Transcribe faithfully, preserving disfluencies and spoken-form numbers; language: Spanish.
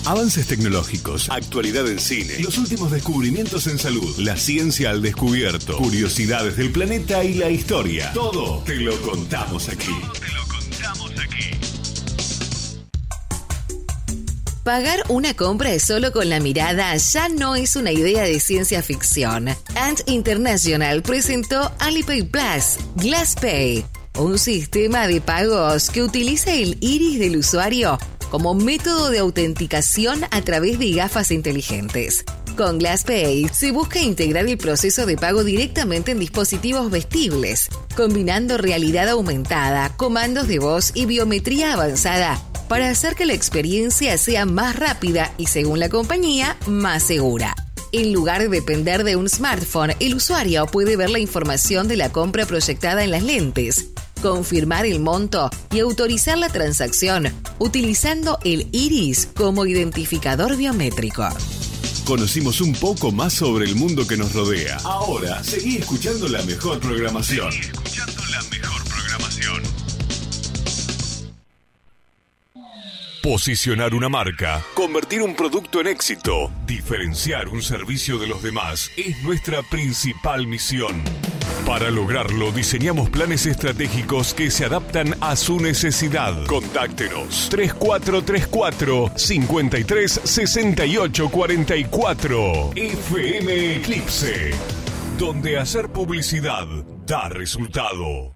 Avances tecnológicos, actualidad en cine, los últimos descubrimientos en salud, la ciencia al descubierto, curiosidades del planeta y la historia. Todo te lo contamos aquí. Todo te lo contamos aquí. Pagar una compra solo con la mirada ya no es una idea de ciencia ficción. Ant International presentó Alipay Plus, GlassPay, un sistema de pagos que utiliza el iris del usuario como método de autenticación a través de gafas inteligentes. Con GlassPay se busca integrar el proceso de pago directamente en dispositivos vestibles, combinando realidad aumentada, comandos de voz y biometría avanzada para hacer que la experiencia sea más rápida y, según la compañía, más segura. En lugar de depender de un smartphone, el usuario puede ver la información de la compra proyectada en las lentes, confirmar el monto y autorizar la transacción utilizando el iris como identificador biométrico. Conocimos un poco más sobre el mundo que nos rodea. Ahora, seguí escuchando la mejor programación. Seguí escuchando la mejor programación. Posicionar una marca, convertir un producto en éxito, diferenciar un servicio de los demás es nuestra principal misión. Para lograrlo, diseñamos planes estratégicos que se adaptan a su necesidad. Contáctenos tres cuatro tres cuatro, cinco tres seis ocho cuatro cuatro. F M Eclipse, donde hacer publicidad da resultado.